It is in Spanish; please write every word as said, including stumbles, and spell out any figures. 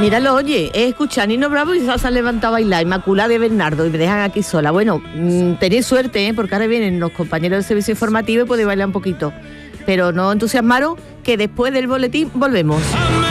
Míralo, oye, he escuchado a Nino Bravo y se han levantado a bailar, Inmaculada de Bernardo, y me dejan aquí sola. Bueno, mmm, tenéis suerte, ¿eh? Porque ahora vienen los compañeros del servicio informativo y podéis bailar un poquito. Pero no entusiasmaros, que después del boletín volvemos.